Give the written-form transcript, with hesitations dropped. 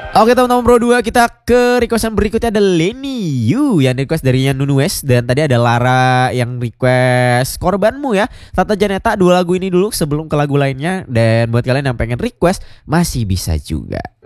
Oke teman-teman Pro 2, kita ke requestan berikutnya ada Lenny Yu yang request dari Yan Nunues. Dan tadi ada Lara yang request Korbanmu ya, Tata Janeta. Dua lagu ini dulu sebelum ke lagu lainnya. Dan buat kalian yang pengen request masih bisa juga.